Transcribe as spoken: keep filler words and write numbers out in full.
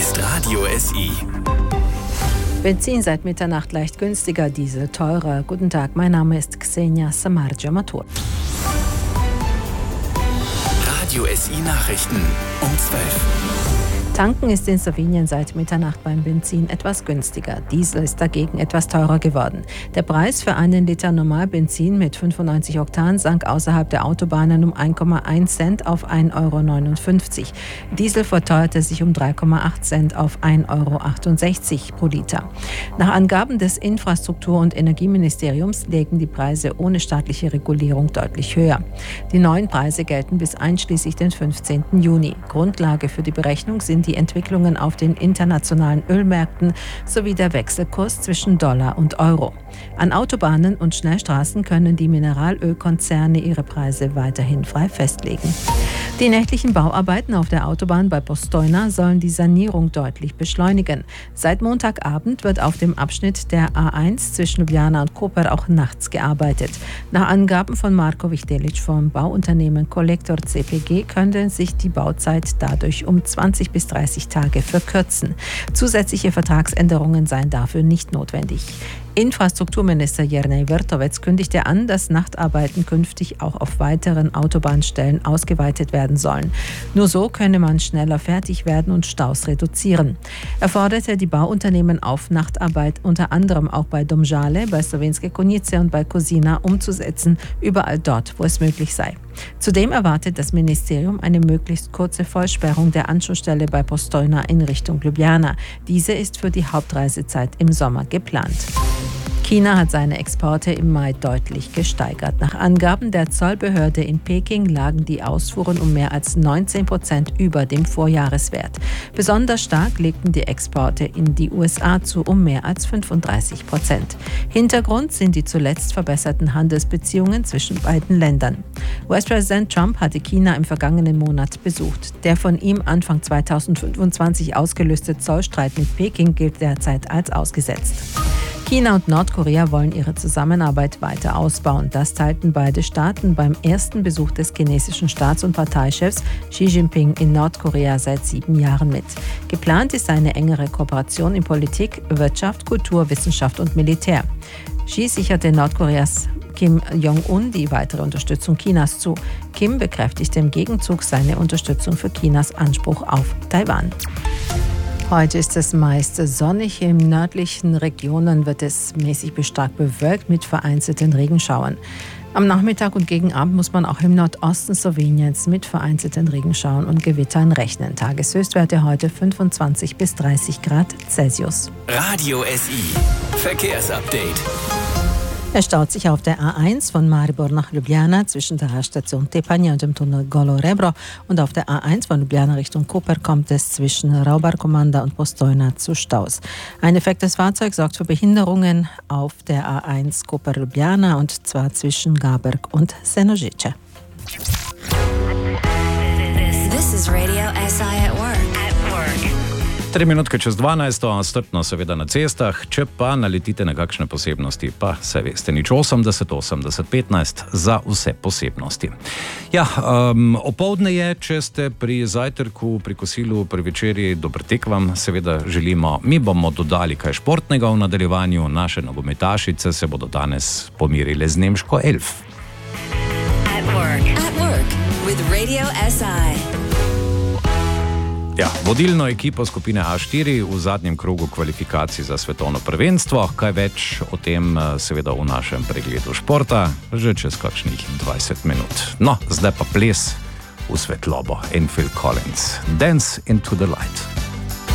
ist Radio S I. Benzin seit Mitternacht leicht günstiger, Diesel teurer. Guten Tag, mein Name ist Xenia Samarja-Matur. Radio S I Nachrichten um zwölf. Tanken ist in Slowenien seit Mitternacht beim Benzin etwas günstiger. Diesel ist dagegen etwas teurer geworden. Der Preis für einen Liter Normalbenzin mit fünfundneunzig Oktan sank außerhalb der Autobahnen um ein Komma eins Cent auf ein Euro neunundfünfzig. Diesel verteuerte sich um drei Komma acht Cent auf ein Euro achtundsechzig pro Liter. Nach Angaben des Infrastruktur- und Energieministeriums legen die Preise ohne staatliche Regulierung deutlich höher. Die neuen Preise gelten bis einschließlich den fünfzehnten Juni. Grundlage für die Berechnung sind die Entwicklungen auf den internationalen Ölmärkten sowie der Wechselkurs zwischen Dollar und Euro. An Autobahnen und Schnellstraßen können die Mineralölkonzerne ihre Preise weiterhin frei festlegen. Die nächtlichen Bauarbeiten auf der Autobahn bei Postojna sollen die Sanierung deutlich beschleunigen. Seit Montagabend wird auf dem Abschnitt der A eins zwischen Ljubljana und Koper auch nachts gearbeitet. Nach Angaben von Marko Vichtelic vom Bauunternehmen Kolektor C P G könnte sich die Bauzeit dadurch um zwanzig bis dreißig Tage verkürzen. Zusätzliche Vertragsänderungen seien dafür nicht notwendig. Infrastrukturminister Jernej Vrtovec kündigte an, dass Nachtarbeiten künftig auch auf weiteren Autobahnstellen ausgeweitet werden sollen. Nur so könne man schneller fertig werden und Staus reduzieren. Er forderte die Bauunternehmen auf, Nachtarbeit unter anderem auch bei Domžale, bei Slovenské Konjice und bei Kozina umzusetzen, überall dort, wo es möglich sei. Zudem erwartet das Ministerium eine möglichst kurze Vollsperrung der Anschlussstelle bei Postojna in Richtung Ljubljana. Diese ist für die Hauptreisezeit im Sommer geplant. China hat seine Exporte im Mai deutlich gesteigert. Nach Angaben der Zollbehörde in Peking lagen die Ausfuhren um mehr als neunzehn Prozent über dem Vorjahreswert. Besonders stark legten die Exporte in die U S A zu um mehr als fünfunddreißig Prozent. Hintergrund sind die zuletzt verbesserten Handelsbeziehungen zwischen beiden Ländern. U S-Präsident Trump hatte China im vergangenen Monat besucht. Der von ihm Anfang zweitausendfünfundzwanzig ausgelöste Zollstreit mit Peking gilt derzeit als ausgesetzt. China und Nordkorea wollen ihre Zusammenarbeit weiter ausbauen. Das teilten beide Staaten beim ersten Besuch des chinesischen Staats- und Parteichefs Xi Jinping in Nordkorea seit sieben Jahren mit. Geplant ist eine engere Kooperation in Politik, Wirtschaft, Kultur, Wissenschaft und Militär. Xi sicherte Nordkoreas Kim Jong-un die weitere Unterstützung Chinas zu. Kim bekräftigte im Gegenzug seine Unterstützung für Chinas Anspruch auf Taiwan. Heute ist es meist sonnig. In nördlichen Regionen wird es mäßig bis stark bewölkt mit vereinzelten Regenschauern. Am Nachmittag und gegen Abend muss man auch im Nordosten Sloweniens mit vereinzelten Regenschauern und Gewittern rechnen. Tageshöchstwerte heute fünfundzwanzig bis dreißig Grad Celsius. Radio S I Verkehrsupdate. Es staut sich auf der A eins von Maribor nach Ljubljana zwischen der Raststation Tepanje und dem Tunnel Golo Rebro und auf der A eins von Ljubljana Richtung Koper kommt es zwischen Raubar-Komanda und Postojna zu Staus. Ein defektes Fahrzeug sorgt für Behinderungen auf der A eins Koper-Ljubljana und zwar zwischen Gaberg und Senožice. This is Radio S I at work. At work. Tri minutke čez dvanajsto, strpno seveda na cestah, če pa naletite na kakšne posebnosti, pa se veste, nič osemdeset, osemdeset, petnajst za vse posebnosti. Ja, um, opoldne je, če ste pri zajtrku, pri kosilu, pri večerji, dober tek vam seveda želimo. Mi bomo dodali kaj športnega v nadaljevanju, naše nogometašice se bodo danes pomirile z nemško Elf. At work. At work with Radio S I. Ja, vodilno ekipo skupine A štiri v zadnjem krogu kvalifikacij za svetovno prvenstvo. Kaj več o tem seveda v našem pregledu športa, že čez kakšnih dvajset minut. No, zdaj pa ples v svetlobo. Phil Collins. Dance into the light.